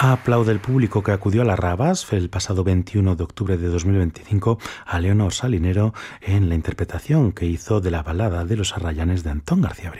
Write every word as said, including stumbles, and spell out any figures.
Aplaude el público que acudió a la Rabas el pasado veintiuno de octubre de dos mil veinticinco a Leonor Salinero en la interpretación que hizo de la balada de los Arrayanes de Antón García Abril.